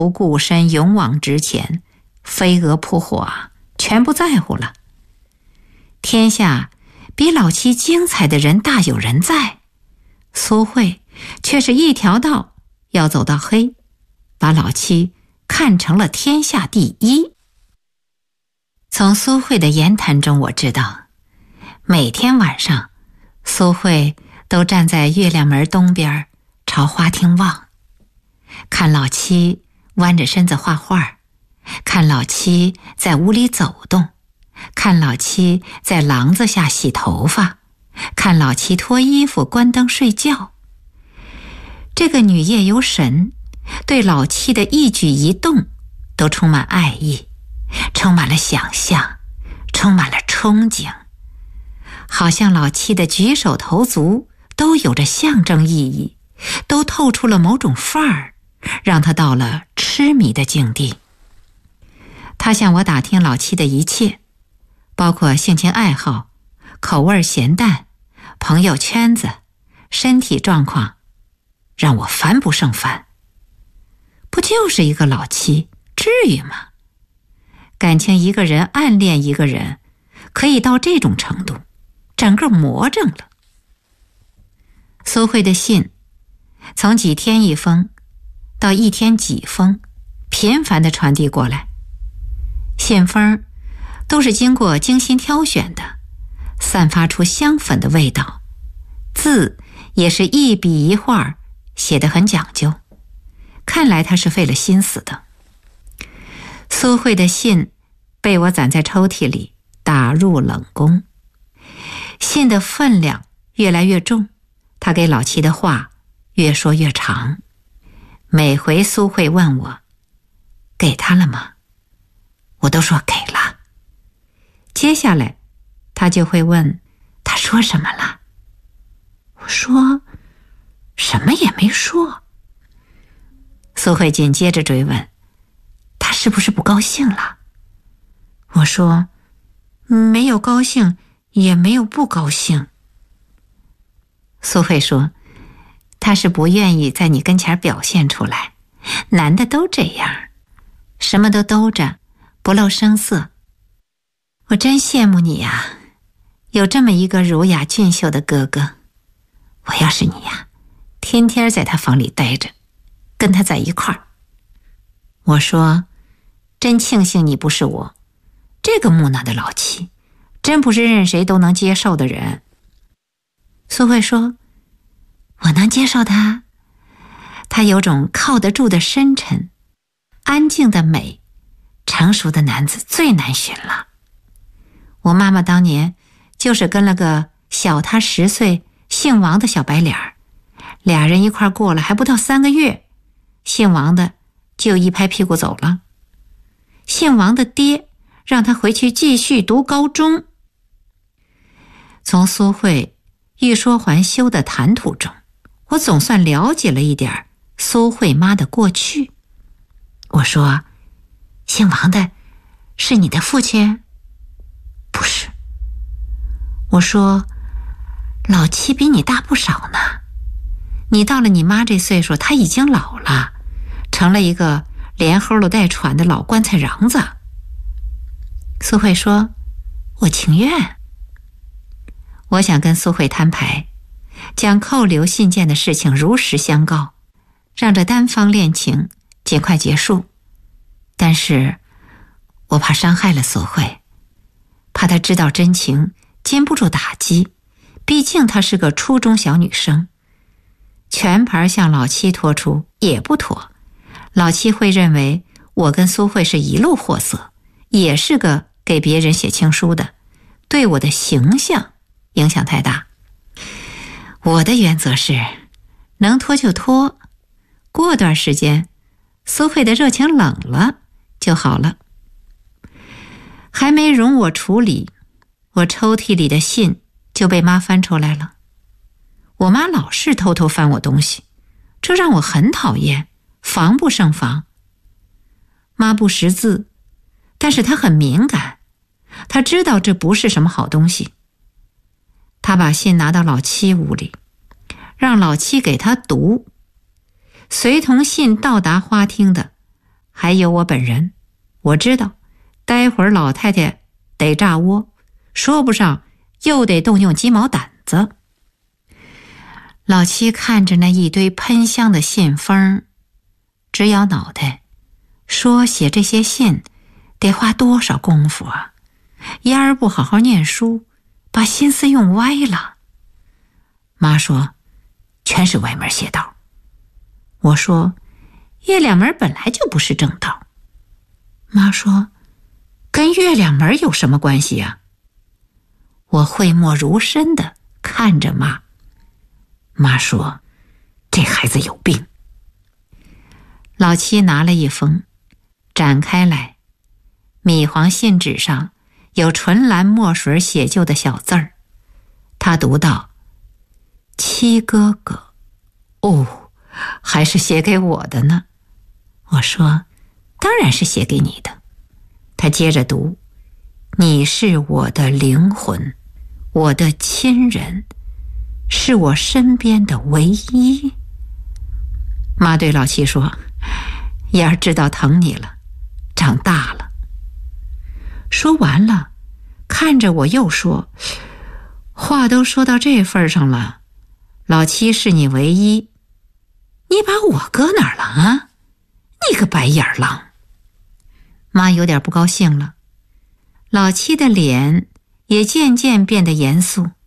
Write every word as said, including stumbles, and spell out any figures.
固身勇往直前，飞蛾扑火啊，全不在乎了。天下比老七精彩的人大有人在，苏慧却是一条道要走到黑，把老七看成了天下第一。从苏慧的言谈中我知道，每天晚上苏慧都站在月亮门东边朝花厅望，看老七弯着身子画画，看老七在屋里走动，看老七在廊子下洗头发，看老七脱衣服关灯睡觉。这个女夜游神对老七的一举一动都充满爱意，充满了想象，充满了憧憬，好像老七的举手投足都有着象征意义，都透出了某种范儿，让他到了痴迷的境地。他向我打听老七的一切，包括性情爱好、口味咸淡、朋友圈子、身体状况，让我烦不胜烦。不就是一个老七，至于吗？感情一个人暗恋一个人，可以到这种程度，整个魔怔了。苏慧的信从几天一封到一天几封，频繁地传递过来。信封都是经过精心挑选的，散发出香粉的味道，字也是一笔一画写得很讲究，看来他是费了心思的。苏慧的信被我攒在抽屉里，打入冷宫。信的分量越来越重，他给老七的话越说越长。每回苏慧问我给他了吗，我都说给了。接下来他就会问他说什么了，我说什么也没说。苏慧紧接着追问他是不是不高兴了，我说没有高兴也没有不高兴。苏慧说他是不愿意在你跟前表现出来，男的都这样，什么都兜着，不露声色。我真羡慕你呀，有这么一个儒雅俊秀的哥哥。我要是你呀，天天在他房里待着，跟他在一块儿。我说真庆幸你不是我，这个木讷的老七真不是任谁都能接受的人。苏慧说我能接受他，他有种靠得住的深沉，安静的美，成熟的男子最难寻了。我妈妈当年就是跟了个小他十岁姓王的小白脸儿，俩人一块过了还不到三个月，姓王的就一拍屁股走了。姓王的爹让他回去继续读高中。从苏慧欲说还休的谈吐中，我总算了解了一点苏慧妈的过去。我说姓王的是你的父亲？不是。我说老七比你大不少呢，你到了你妈这岁数，他已经老了，成了一个连齁了带喘的老棺材瓤子。苏慧说我情愿。我想跟苏慧摊牌，将扣留信件的事情如实相告，让这单方恋情尽快结束。但是我怕伤害了苏慧，怕她知道真情经不住打击，毕竟她是个初中小女生，全盘向老七托出也不妥。老七会认为我跟苏慧是一路货色，也是个给别人写情书的，对我的形象影响太大。我的原则是能拖就拖，过段时间苏慧的热情冷了就好了。还没容我处理，我抽屉里的信就被妈翻出来了。我妈老是偷偷翻我东西，这让我很讨厌，防不胜防。妈不识字，但是她很敏感，她知道这不是什么好东西。她把信拿到老七屋里，让老七给她读。随同信到达花厅的还有我本人，我知道待会儿老太太得炸窝，说不上又得动用鸡毛掸子。老七看着那一堆喷香的信封，直摇脑袋，说写这些信得花多少功夫啊，丫儿不好好念书，把心思用歪了。妈说全是歪门邪道。我说月亮门本来就不是正道。妈说跟月亮门有什么关系呀？我讳莫如深地看着妈。妈说这孩子有病。老七拿了一封，展开来，米黄信纸上有纯蓝墨水写就的小字儿。他读道：七哥哥，哦，还是写给我的呢。我说当然是写给你的。他接着读：你是我的灵魂，我的亲人，是我身边的唯一。妈对老七说，燕儿知道疼你了，长大了。说完了，看着我又说，话都说到这份上了，老七是你唯一，你把我搁哪儿了啊？你个白眼狼！妈有点不高兴了，老七的脸也渐渐变得严肃。